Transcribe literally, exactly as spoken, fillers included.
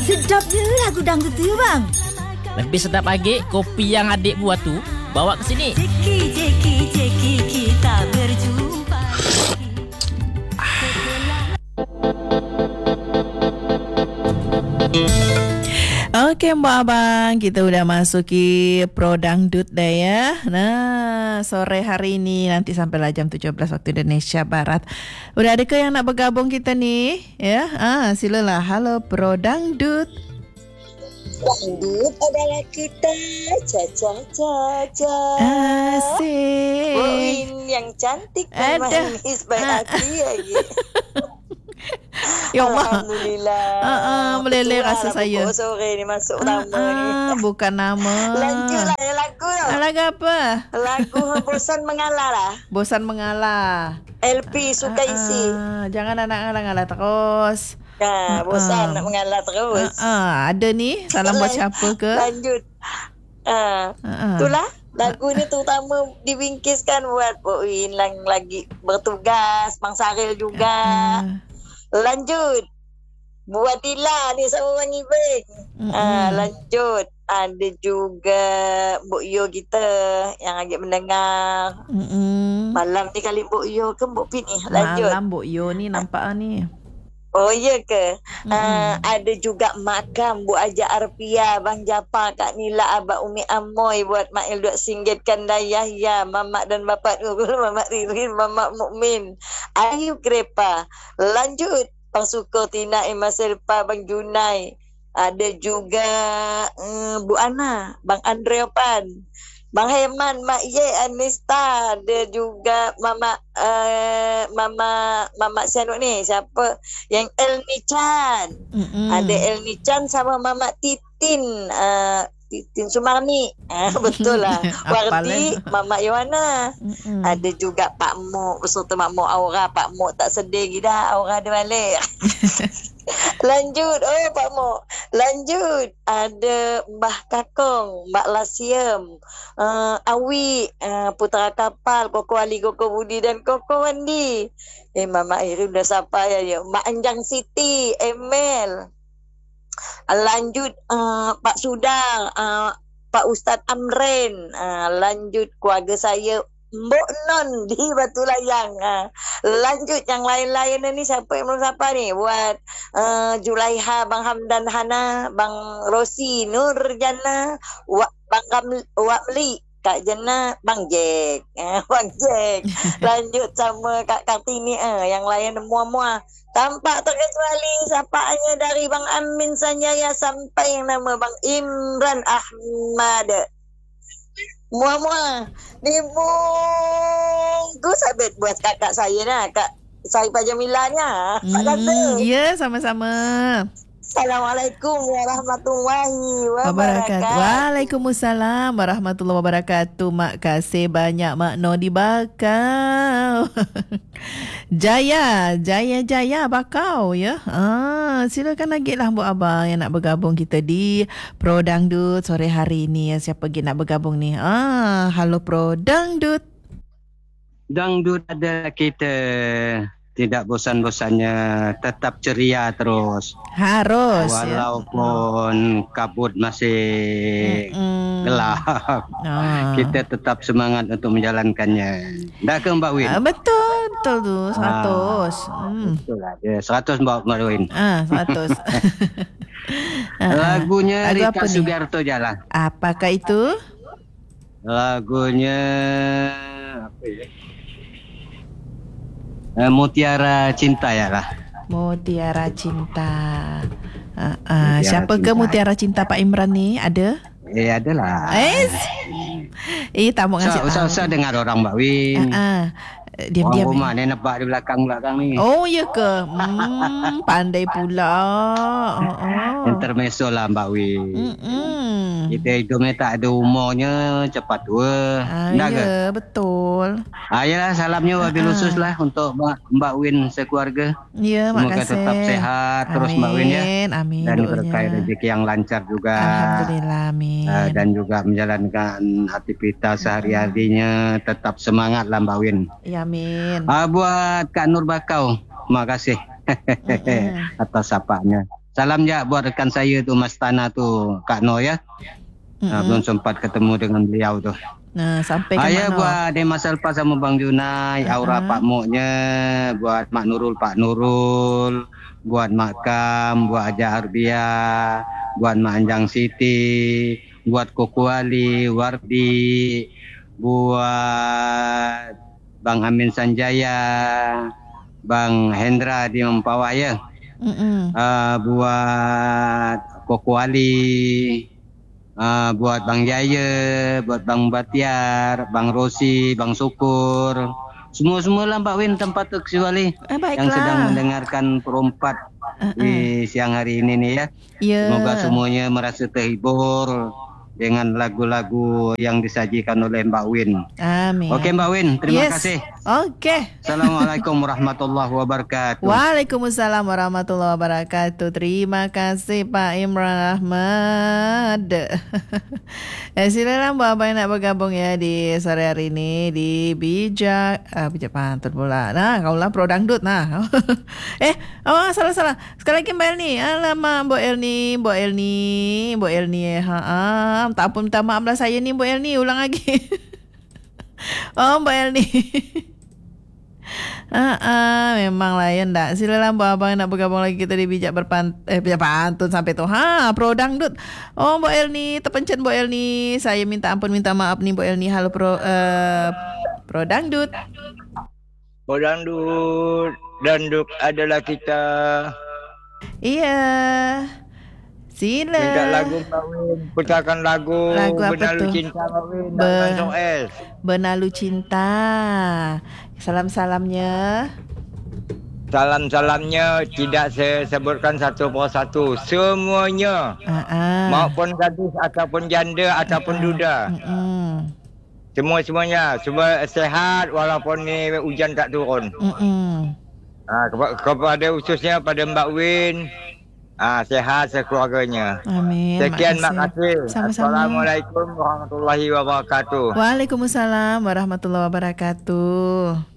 Sedapnya lagu dangdut tu bang. Lebih sedap lagi kopi yang adik buat tu. Bawa ke sini. Ceki, ceki, ceki, kita berjumpa. Okey Mbak Abang, kita udah masuki Pro Dangdut dah ya. Nah, sore hari ini nanti sampailah jam tujuh belas waktu Indonesia Barat. Udah ada ke yang nak bergabung kita ni? Ya, ah, silalah. Halo Pro Dangdut. Dangdut adalah kita. Caca caca. Asyik. Boin yang cantik dan manis baik hati lagi. Ya Allah. Alhamdulillah. Uh, uh, meleleh rasa lah saya. Pukul sore ni masuk Uh, nama ni. uh, bukan nama. Lanjutlah yang lagu tau. Lagu apa? Lagu Bosan Mengalah lah. Bosan Mengalah. L P suka isi. Uh, uh, jangan nak ngalah-ngalah terus. Ha, bosan uh, nak mengalah terus. Uh, uh, ada ni salam buat siapa ke? Lanjut. Ha, uh, uh. Itulah. Lagu ni terutama dibingkiskan buat Boin yang lagi bertugas, Bang Saril juga. Uh. Lanjut. Buat Dila ni sama Bang Ibeng. Mm-hmm. Ah, lanjut. Ada juga Mbok Yo kita yang agak mendengar. Mm-hmm. Malam ni kali Mbok Yo ke Mbok Pin ni? Lanjut. Malam Mbok Yo ni nampak ni. Oh iya ke? Mm-hmm. Ah, ada juga Makam Bu Aja Arpia, Bang Japa, Kak Nila, Abang Umi Amoy buat Mak Il Duat Singgitkan Dayah ya, Mamak dan Bapak Nurul, Mamak Ririn, Mamak Mukmin, Ayu Krepa. Lanjut. Bang Suko, Tina, Emma Selpa, Bang Junai. Ada juga um, Bu Ana, Bang Andreopan, Bang Heman, Mak Ye, Anista. Ada juga Mama uh, Mama Mama Sianuk ni siapa? Yang Elni Chan. Mm-hmm. Ada Elni Chan sama Mama Titin. Uh, Titin Sumarni. Ah, betul lah. Wardi, Mama Yohana. Mm-hmm. Ada juga Pak Mok beserta Mak Mok Aura. Pak Mok tak sedih gila, Aura ada balik. Lanjut. Oh Pak Mok. Lanjut. Ada Mbah Kakong, Mbak Lasiem, uh, Awi, uh, Putera Kapal, Koko Ali, Koko Budi dan Koko Wandi. Eh Mama Iri udah sapa ya, ya. Mak Anjang Siti, Emel. Lanjut uh, Pak Sudar, uh, Pak Ustaz Amren. Uh, lanjut keluarga saya Mbok Non di Batu Layang. Uh, lanjut yang lain-lain ni siapa yang belum siapa ni? Buat uh, Julaiha, Bang Hamdan Hana, Bang Rosi, Nur Jana, Wak, Bang Ramli, Wakli, Kak Jena, Bang Jack. Uh, Bang Jack. Lanjut sama Kak Kartini. Uh, yang lain semua-semua. Tampak terkecuali sapaannya dari Bang Amin Sanjaya sampai yang nama Bang Imran Ahmad. Muah-muah. Dibungkus habis buat kakak saya lah. Kak Saifah Jamilanya. Hmm, ya, sama-sama. Assalamualaikum warahmatullahi wabarakatuh. Waalaikumsalam warahmatullahi wabarakatuh. Mak kasih banyak Mak No di Bakau. Jaya, Jaya, Jaya Bakau ya. Ah, silakan lagi lah Mbok Abang yang nak bergabung kita di Pro Dangdut sore hari ini ya. Siapa lagi nak bergabung ni? Ah, halo Pro Dangdut. Dangdut adalah kita. Tidak bosan-bosannya, tetap ceria terus. Harus. Walaupun ya. Kabut masih mm-hmm. gelap, ah. kita tetap semangat untuk menjalankannya. Dah ke Mbak Win? Ah, betul, betul tu, seratus. Ah, hmm. Betul lah, ya, seratus Mbak Mbak Win. Ah, seratus. Lagunya Lagu Rika Sugiarto Jalan. Apakah itu? Lagunya apa ya? Uh, Mutiara Cinta ya lah. Mutiara Cinta. Uh, uh, siapa Cinta. Ke Mutiara Cinta Pak Imran ni? Ada? Eh adalah. Eh, eh tak mau ngasih tahu. Usah-usah dengar orang Mbak Win. Uh, uh. Diam-diam. Orang rumah ni nampak di belakang-belakang ni. Oh ya ke? Hmm, pandai pula. Oh, oh. Intermezzo lah Mbak Win. Mm-mm. Kita hidupnya tak ada umurnya, cepat tua. Ah, ya, ke? Betul. Ah, yalah, salamnya wabil ah. khusus lah untuk Mbak, Mbak Win sekeluarga. Ya, semoga makasih. tetap sehat amin. Terus Mbak Win ya. Amin. Dan berkah rezeki yang lancar juga. Alhamdulillah, amin. Ah, dan juga menjalankan aktivitas sehari-harinya tetap semangat lah Mbak Win. Ya, amin. Ah, buat Kak Nur Bakau, terima kasih atas sapanya. Salam je buat rekan saya tu Mas Tana tu, Kak Noh ya. Mm-hmm. Uh, belum sempat ketemu dengan beliau tu. Nah, sampai ke Ayah mana? buat dia masa lepas sama Bang Junai, uh-huh. Aura Pak Moknya, buat Mak Nurul Pak Nurul, buat Mak Kam, buat Haja Arbia, buat Mak Anjang Siti, buat Koko Ali, Wardi, buat Bang Amin Sanjaya, Bang Hendra di Mempawah ya. Uh, buat Koko Ali, uh, buat Bang Jaya, buat Bang Batiar, Bang Rosi, Bang Syukur, semua-semualah Mbak Win tanpa terkecuali ah, yang sedang mendengarkan perempat uh-uh. di siang hari ini nih ya. Yeah. Semoga semuanya merasa terhibur dengan lagu-lagu yang disajikan oleh Mbak Win. Amin. Okey Mbak Win, terima yes. kasih. Okey. Assalamualaikum warahmatullahi wabarakatuh. Waalaikumsalam warahmatullahi wabarakatuh. Terima kasih Pak Imran Ahmad. eh, silakan Mbak Abang nak bergabung ya di sore hari ini di Bijak ah, Bijak Pantun pula. Nah, kaulah Pro Dangdut nah. eh, oh salah-salah. Sekali lagi Mbak Elni. Alamak Mbak Elni, Mbak Elni, Mbak Elni ha. ah. Tak apa, minta maaf lah saya ni Mbak Elni. Ulang lagi. Oh Mbak Elni. Ah, ah, memang layan tak. Silakan Mbak Abang nak bergabung lagi kita di Bijak berpant eh Bijak Pantun sampai tu. Ha, Pro Dangdut. Oh Mbak Elni, terpencet Mbak Elni. Saya minta ampun, minta maaf nih Mbak Elni. Halo Pro uh, Pro Dangdut. Pro Dangdut, Dangdut adalah kita. Iya. Sila. Minta lagu Mbak Win. Putarkan lagu. Lagu apa Benalu tu? Cinta Mbak Win. Be- Benalu Cinta. Salam-salamnya. Salam-salamnya tidak saya sebutkan satu persatu. Semuanya. Uh-uh. Maupun gadis ataupun janda ataupun uh-uh. duda. Uh-uh. Semua-semuanya. Semua sehat walaupun ni hujan tak turun. Uh-uh. Ha, kepada, kepada khususnya pada Mbak Win. Ah, sehat sekeluarganya. Amin. Sekian, terima kasih. Sama-sama. Assalamualaikum warahmatullahi wabarakatuh. Waalaikumsalam warahmatullahi wabarakatuh.